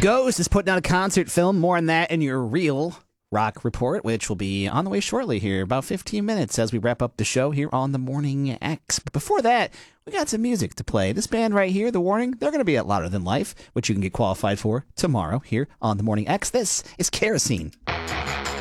Ghost is putting out a concert film. More on that in your real rock report, which will be on the way shortly here, about 15 minutes as we wrap up the show here on The Morning X. But before that, we got some music to play. This band right here, The Warning, they're going to be at Louder Than Life, which you can get qualified for tomorrow here on The Morning X. This is Kerosene.